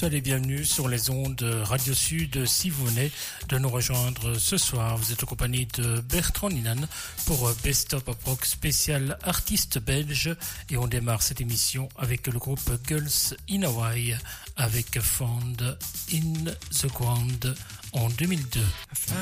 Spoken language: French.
Soyez les bienvenus sur les ondes Radio Sud. Si vous venez de nous rejoindre ce soir, vous êtes en compagnie de Bertrand Ninan pour Best of Rock spécial artiste belge. Et on démarre cette émission avec le groupe Girls in Hawaii avec Found in the Ground en 2002.